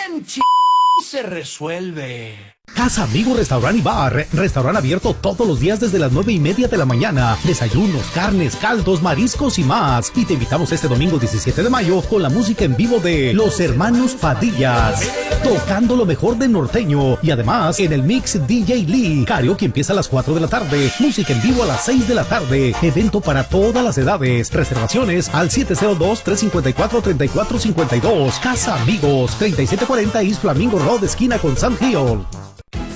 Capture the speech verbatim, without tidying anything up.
en ch... se resuelve. Casa Amigo Restaurant y Bar. Restaurante abierto todos los días desde las nueve y media de la mañana. Desayunos, carnes, caldos, mariscos y más. Y te invitamos este domingo diecisiete de mayo con la música en vivo de Los Hermanos Padillas, tocando lo mejor de norteño. Y además en el mix D J Lee. Karaoke empieza a las cuatro de la tarde. Música en vivo a las seis de la tarde. Evento para todas las edades. Reservaciones al siete cero dos, tres cinco cuatro, tres cuatro cinco dos. Casa Amigos, treinta y siete cuarenta East Flamingo Road, esquina con Sand Hill.